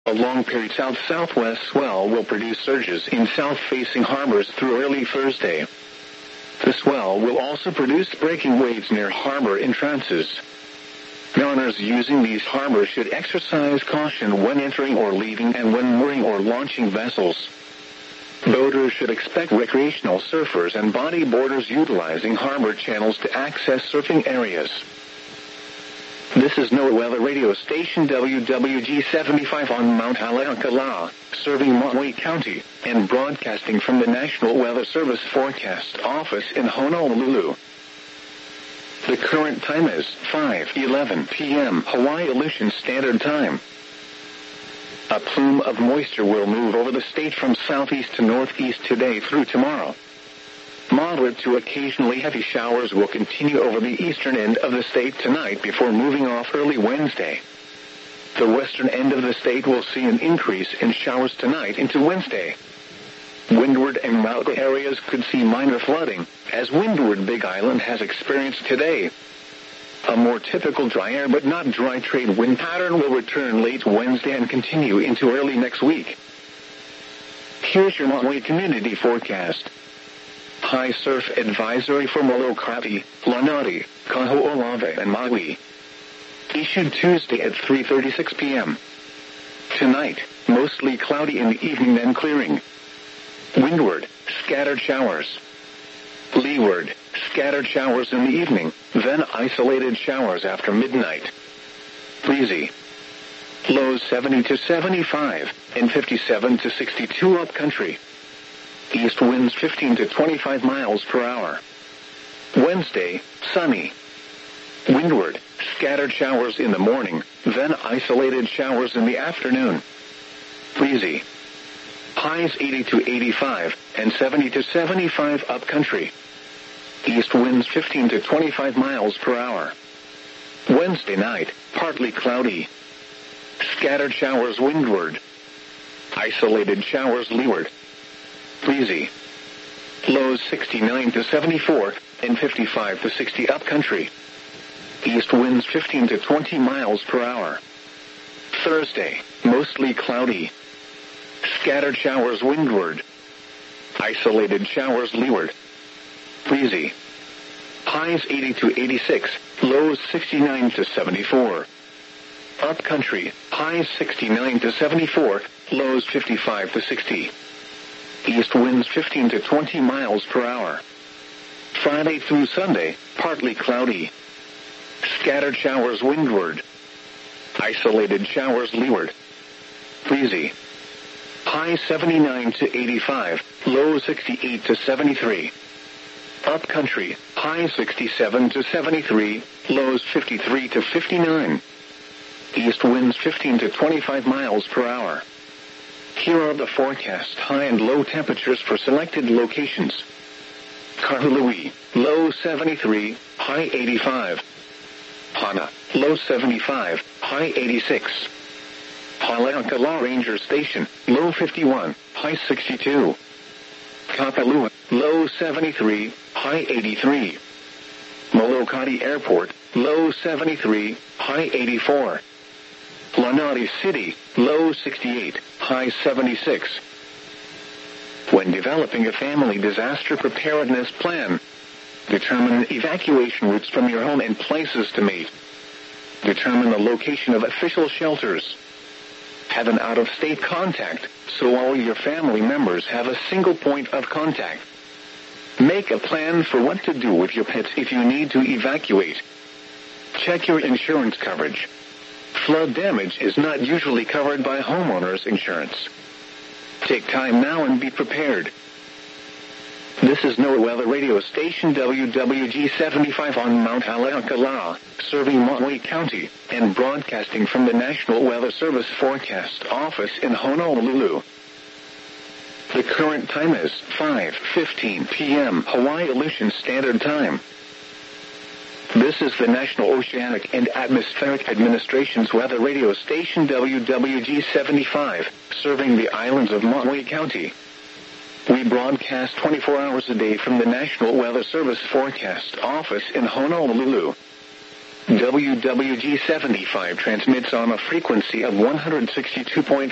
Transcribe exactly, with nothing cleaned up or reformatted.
A long-period south-southwest swell will produce surges in south-facing harbors through early Thursday. The swell will also produce breaking waves near harbor entrances. Mariners using these harbors should exercise caution when entering or leaving and when mooring or launching vessels. Boaters should expect recreational surfers and bodyboarders utilizing harbor channels to access surfing areas. This is NOAA Weather Radio Station W W G seventy-five on Mount Haleakala, serving Otway County, and broadcasting from the National Weather Service Forecast Office in Honolulu. The current time is five eleven p m Hawaii Aleutian Standard Time. A plume of moisture will move over the state from southeast to northeast today through tomorrow. Moderate to occasionally heavy showers will continue over the eastern end of the state tonight before moving off early Wednesday. The western end of the state will see an increase in showers tonight into Wednesday. Windward and Maui areas could see minor flooding, as Windward Big Island has experienced today. A more typical drier but not dry trade wind pattern will return late Wednesday and continue into early next week. Here's your Maui community forecast. High surf advisory for Molokai, Lanai, Kaho'olawe, and Maui. Issued Tuesday at three thirty-six p m Tonight, mostly cloudy in the evening then clearing. Windward, scattered showers. Leeward, scattered showers in the evening, then isolated showers after midnight. Breezy. Lows seventy to seventy-five, and fifty-seven to sixty-two upcountry. East winds fifteen to twenty-five miles per hour. Wednesday, sunny. Windward, scattered showers in the morning, then isolated showers in the afternoon. Breezy. Highs eighty to eighty-five, and seventy to seventy-five upcountry. East winds fifteen to twenty-five miles per hour. Wednesday night, partly cloudy. Scattered showers windward. Isolated showers leeward. Breezy. Lows sixty-nine to seventy-four, and fifty-five to sixty upcountry. East winds fifteen to twenty miles per hour. Thursday, mostly cloudy. Scattered showers windward. Isolated showers leeward. Breezy. Highs eighty to eighty-six, lows sixty-nine to seventy-four. Upcountry, highs sixty-nine to seventy-four, lows fifty-five to sixty. East winds fifteen to twenty miles per hour. Friday through Sunday, partly cloudy. Scattered showers windward. Isolated showers leeward. Breezy. High seventy-nine to eighty-five, low sixty-eight to seventy-three. Upcountry, high sixty-seven to seventy-three, lows fifty-three to fifty-nine. East winds fifteen to twenty-five miles per hour. Here are the forecast high and low temperatures for selected locations. Kahului, low seventy-three, high eighty-five. Hana, low seventy-five, high eighty-six. Haleakala Ranger Station, low fifty-one, high sixty-two. Kapalua, low seventy-three, high eighty-three. Molokai Airport, low seventy-three, high eighty-four. Lanai City, low sixty-eight, high seventy-six. When developing a family disaster preparedness plan, determine evacuation routes from your home and places to meet. Determine the location of official shelters. Have an out-of-state contact, so all your family members have a single point of contact. Make a plan for what to do with your pets if you need to evacuate. Check your insurance coverage. Flood damage is not usually covered by homeowners insurance. Take time now and be prepared. This is NOAA Weather Radio Station W W G seventy-five on Mount Haleakala, serving Otway County, and broadcasting from the National Weather Service Forecast Office in Honolulu. The current time is five fifteen p m Hawaii Aleutian Standard Time. This is the National Oceanic and Atmospheric Administration's Weather Radio Station W W G seventy-five, serving the islands of Otway County. We broadcast twenty-four hours a day from the National Weather Service Forecast Office in Honolulu. W W G seventy-five transmits on a frequency of one hundred sixty-two point five